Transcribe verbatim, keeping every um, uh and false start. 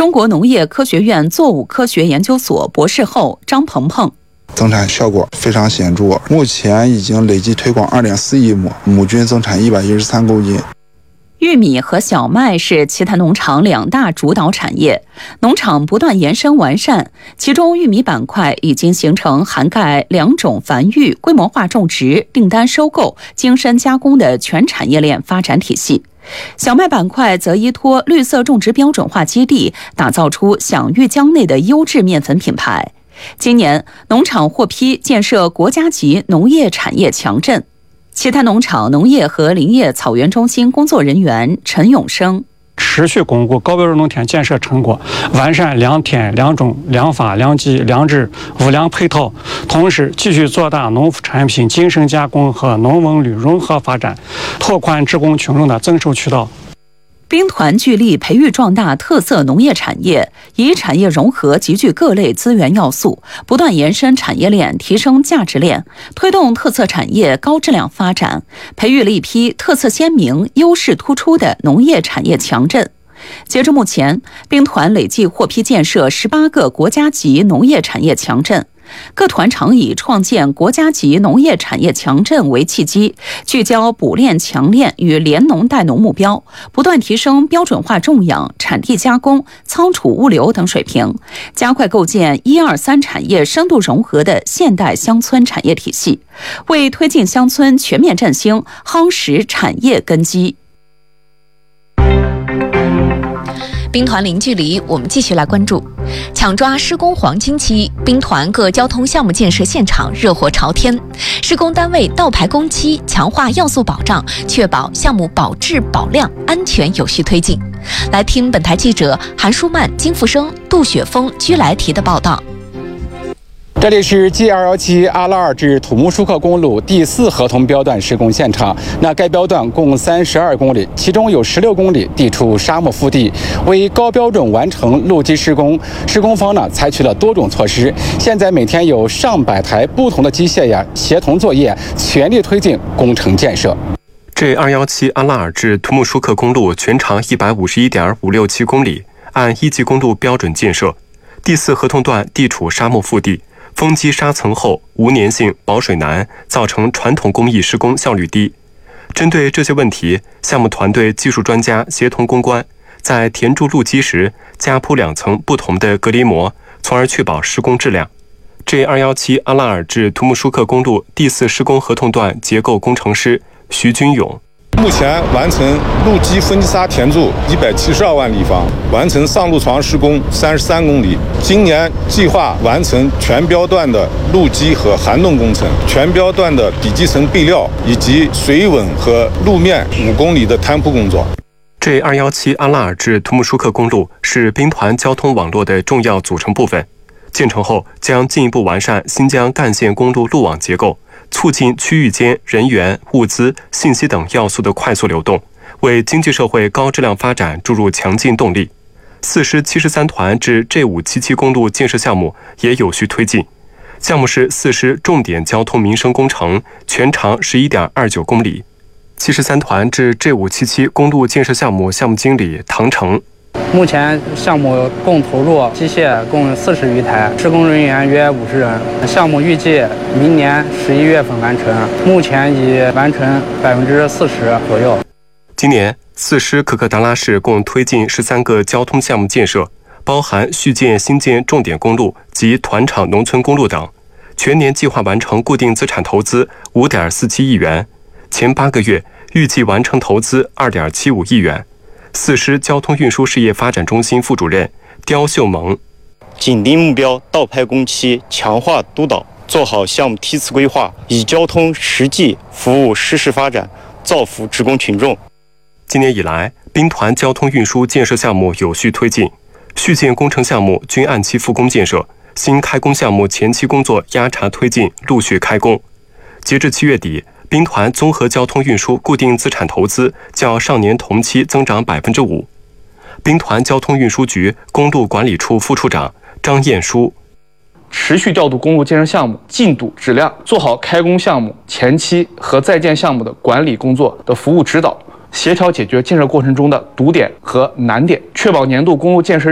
中国农业科学院作物科学研究所博士后张鹏鹏。 增产效果非常显著，目前已经累计推广 二点四亿亩，亩均增产一百一十三公斤。 玉米和小麦是奇泰农场两大主导产业，农场不断延伸完善，其中玉米板块已经形成涵盖两种繁育、规模化种植、订单收购、精深加工的全产业链发展体系。小麦板块则依托绿色种植标准化基地，打造出享誉疆内的优质面粉品牌。今年，农场获批建设国家级农业产业强镇。奇泰农场农业和林业草原中心工作人员陈永生： 持续巩固高标准农田建设成果，完善良田、良种、良法、良机、良质五良配套，同时继续做大农副产品精深加工和农文旅融合发展，拓宽职工群众的增收渠道。 兵团聚力培育壮大特色农业产业，以产业融合集聚各类资源要素，不断延伸产业链，提升价值链，推动特色产业高质量发展，培育了一批特色鲜明、优势突出的农业产业强镇。截至目前，兵团累计获批建设十八个国家级农业产业强镇。各团场以创建国家级农业产业强镇为契机，聚焦补链强链与联农带农目标，不断提升标准化种养、产地加工、仓储物流等水平，加快构建一二三产业深度融合的现代乡村产业体系，为推进乡村全面振兴夯实产业根基。 兵团零距离，我们继续来关注。抢抓施工黄金期，兵团各交通项目建设现场热火朝天，施工单位倒排工期，强化要素保障，确保项目保质保量、安全有序推进。来听本台记者韩舒曼、金富生、杜雪峰、居来提的报道。 这里是 G 二一七阿拉尔至土木舒克公路第四合同标段施工现场。那该标段共三十二公里，其中有十六公里地处沙漠腹地，为高标准完成路基施工，施工方呢采取了多种措施。现在每天有上百台不同的机械呀协同作业，全力推进工程建设。 G 二一七阿拉尔至土木舒克公路全长一百五十一点五六七公里，按一级公路标准建设。第四合同段地处沙漠腹地。封基沙层厚、无粘性、保水难，造成传统工艺施工效率低。针对这些问题，项目团队技术专家协同攻关，在填筑路基时加铺两层不同的隔离膜，从而确保施工质量。G 二一七阿拉尔至土木舒克公路第四施工合同段结构工程师徐军勇。 目前完成路基封基沙填筑一百七十二万立方，完成上路床施工三十三公里。今年计划完成全标段的路基和涵洞工程，全标段的底基层备料以及水稳和路面五公里的摊铺工作。 G 二一七阿拉尔至土木舒克公路是兵团交通网络的重要组成部分，建成后将进一步完善新疆干线公路路网结构，促进区域间人员、物资、信息等要素的快速流动，为经济社会高质量发展注入强劲动力。四师七十三团至 G 五七七公路建设项目也有序推进，项目是四师重点交通民生工程，全长 十一点二九公里。七十三团至 G 五七七公路建设项目项目经理唐成。 目前项目共投入机械共四十余台，施工人员约五十人。项目预计明年十一月份完成，目前已完成百分之四十左右。 今年四师可可达拉市共推进十三个交通项目建设，包含续建新建重点公路及团场农村公路等，全年计划完成固定资产投资 五点四七亿元，前八个月预计完成投资 二点七五亿元。四师交通运输事业发展中心副主任刁秀萌： 紧盯目标，倒排工期，强化督导，做好项目梯次规划，以交通实际服务实时发展，造福职工群众。 今年以来，兵团交通运输建设项目有序推进，续建工程项目均按期复工建设，新开工项目前期工作压茬推进，陆续开工。截至七月底，兵团综合交通运输固定资产投资较上年同期增长 百分之五。 兵团交通运输局公路管理处副处长张彦书： 持续调度公路建设项目进度质量，做好开工项目前期和在建项目的管理工作的服务指导，协调解决建设过程中的堵点和难点，确保年度公路建设